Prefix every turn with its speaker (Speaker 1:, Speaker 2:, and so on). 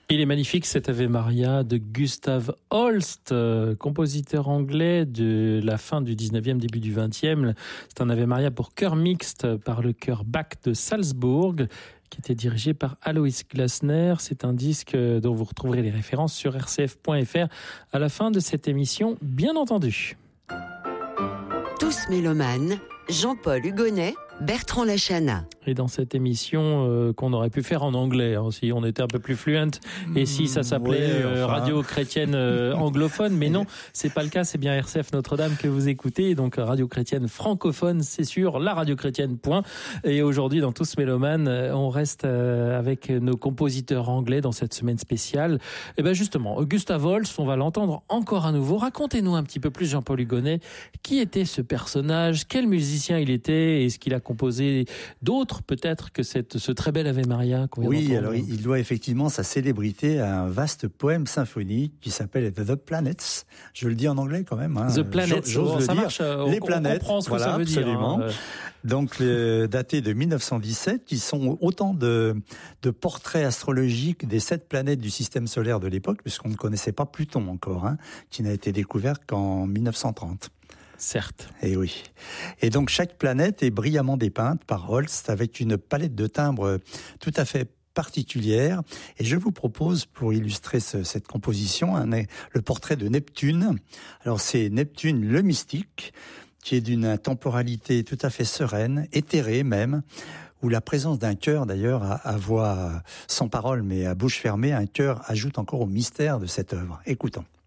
Speaker 1: Il est magnifique cet Ave Maria de Gustav Holst, compositeur anglais de la fin du 19e, début du 20e. C'est un Ave Maria pour chœur mixte par le chœur Bach de Salzbourg, qui était dirigé par Alois Glasner. C'est un disque dont vous retrouverez les références sur rcf.fr à la fin de cette émission, bien entendu.
Speaker 2: Tous mélomanes, Jean-Paul Hugonnet, Bertrand Lachana.
Speaker 1: Et dans cette émission qu'on aurait pu faire en anglais, hein, si on était un peu plus fluent, et si ça s'appelait Radio Chrétienne anglophone, mais non, c'est pas le cas, c'est bien RCF Notre-Dame que vous écoutez, donc Radio Chrétienne francophone, c'est sûr, la Radio Chrétienne, point. Et aujourd'hui, dans Tous Mélomanes, on reste avec nos compositeurs anglais dans cette semaine spéciale. Et ben justement, Gustav Holst, on va l'entendre encore à nouveau. Racontez-nous un petit peu plus, Jean-Paul Hugonnet, qui était ce personnage, quel musicien il était, est-ce qu'il a composé d'autres peut-être que ce très bel Ave Maria qu'on vient d'entendre.
Speaker 3: Alors il doit effectivement sa célébrité à un vaste poème symphonique qui s'appelle The Planets. Je le dis en anglais quand même. Hein.
Speaker 1: The Planets,
Speaker 3: j'ose
Speaker 1: ça
Speaker 3: le
Speaker 1: marche.
Speaker 3: Les planètes,
Speaker 1: on comprend ce que
Speaker 3: voilà,
Speaker 1: ça veut
Speaker 3: absolument.
Speaker 1: dire. Hein.
Speaker 3: Donc datés de 1917, qui sont autant de portraits astrologiques des 7 planètes du système solaire de l'époque, puisqu'on ne connaissait pas Pluton encore, hein, qui n'a été découvert qu'en 1930.
Speaker 1: Certes.
Speaker 3: Et oui. Et donc chaque planète est brillamment dépeinte par Holst avec une palette de timbres tout à fait particulière. Et je vous propose, pour illustrer cette composition, le portrait de Neptune. Alors c'est Neptune le mystique, qui est d'une temporalité tout à fait sereine, éthérée même, où la présence d'un chœur, d'ailleurs, à voix sans parole mais à bouche fermée, un chœur ajoute encore au mystère de cette œuvre. Écoutons.